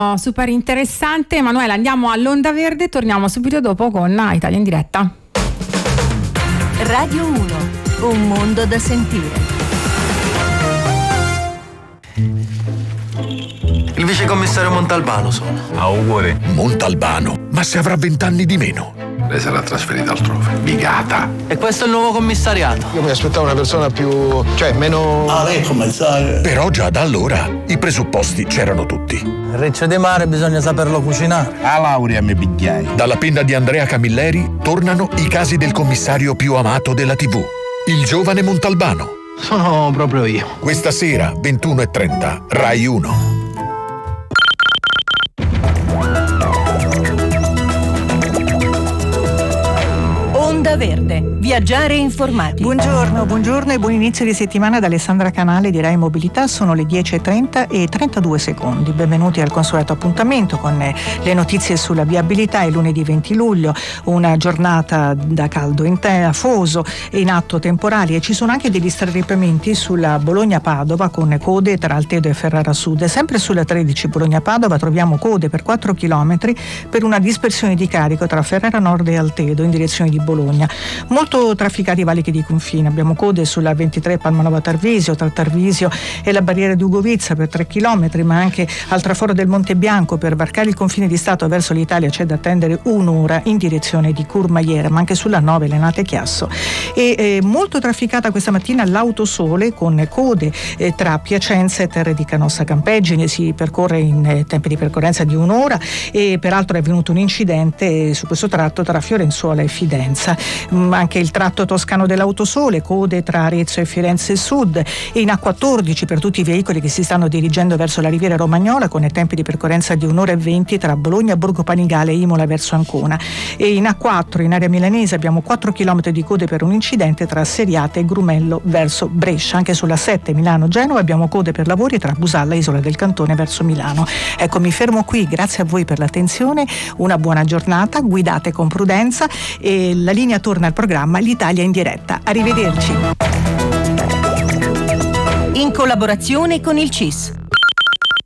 Super interessante. Emanuela, andiamo all'Onda Verde, torniamo subito dopo con Italia in diretta. Radio 1, un mondo da sentire. Il vicecommissario Montalbano sono. Auguri. Montalbano? Ma se avrà 20 anni di meno. Lei sarà trasferita altrove. Bigata. E questo è il nuovo commissariato. Io mi aspettavo una persona più... meno... lei commissario. Però già da allora i presupposti c'erano tutti. Il reccio di mare bisogna saperlo cucinare. A laurea mi pigliai. Dalla penna di Andrea Camilleri tornano i casi del commissario più amato della TV, il giovane Montalbano. Sono proprio io. Questa sera, 21:30, Rai 1. Onda Verde, viaggiare informati. Buongiorno e buon inizio di settimana da Alessandra Canale di Rai Mobilità. Sono le 10:30 e 32 secondi. Benvenuti al consueto appuntamento con le notizie sulla viabilità. È lunedì 20 luglio, una giornata da caldo afoso e in atto temporali, e ci sono anche degli straripamenti sulla Bologna-Padova con code tra Altedo e Ferrara Sud. Sempre sulla 13 Bologna-Padova troviamo code per 4 km per una dispersione di carico tra Ferrara Nord e Altedo in direzione di Bologna. Molto trafficati i valichi di confine, abbiamo code sulla 23 Palmanova Tarvisio, tra Tarvisio e la barriera di Ugovizza per 3 km, ma anche al traforo del Monte Bianco. Per varcare il confine di Stato verso l'Italia c'è da attendere un'ora in direzione di Courmayeur, ma anche sulla 9 Lenate Chiasso. E molto trafficata questa mattina l'Autosole con code tra Piacenza e Terre di Canossa Campeggine, si percorre in tempi di percorrenza di un'ora, e peraltro è avvenuto un incidente su questo tratto tra Fiorenzuola e Fidenza. Anche il tratto toscano dell'Autosole, code tra Arezzo e Firenze Sud, e in A14 per tutti i veicoli che si stanno dirigendo verso la Riviera Romagnola con tempi di percorrenza di un'ora e 20 tra Bologna, Borgo Panigale e Imola verso Ancona. E in A4 in area milanese abbiamo 4 km di code per un incidente tra Seriate e Grumello verso Brescia. Anche sulla 7 Milano-Genova abbiamo code per lavori tra Busalla e Isola del Cantone verso Milano. Ecco, mi fermo qui, grazie a voi per l'attenzione, una buona giornata, guidate con prudenza, e la linea torna al programma L'Italia in diretta. Arrivederci. In collaborazione con il CIS.